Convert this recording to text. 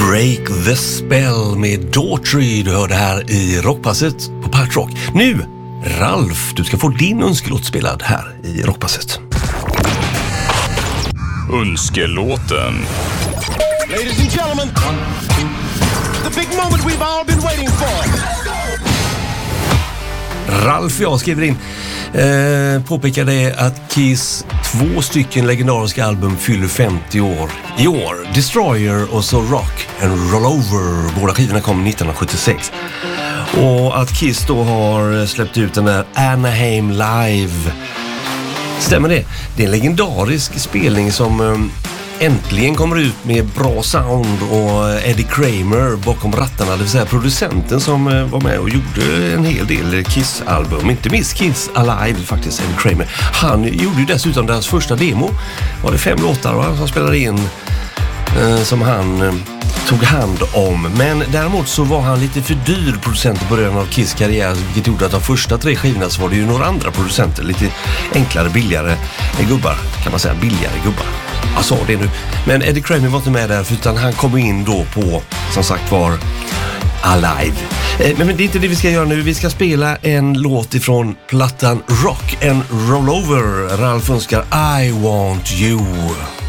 Break the Spell med Daughtry. Du hör det här i Rockpasset på Partrock. Nu, Ralf, du ska få din önskelåt spelad här i Rockpasset. Önskelåten. Ladies and gentlemen, the big moment we've all been waiting for. Ralf, jag skriver in påpekade att Kiss 2 stycken legendariska album fyller 50 år i år. Destroyer och så Rock and Roll Over. Båda skivorna kom 1976. Och att Kiss då har släppt ut den där Anaheim Live. Stämmer det? Det är en legendarisk spelning som äntligen kommer ut med bra sound och Eddie Kramer bakom rattarna, det vill säga producenten som var med och gjorde en hel del Kiss-album. Inte minst Kiss Alive faktiskt, Eddie Kramer. Han gjorde ju dessutom deras första demo. Var det 5 låtar va, som spelade in som han tog hand om. Men däremot så var han lite för dyr producent i början av Kiss karriär, vilket gjorde att de första 3 skivorna så var det ju några andra producenter, lite enklare, billigare gubbar kan man säga, billigare gubbar. Jag sa det nu. Men Eddie Kramer var inte med där utan han kom in då på, som sagt var, Alive. Men det är inte det vi ska göra nu. Vi ska spela en låt ifrån plattan Rock and Roll Over. Ralf önskar I Want You.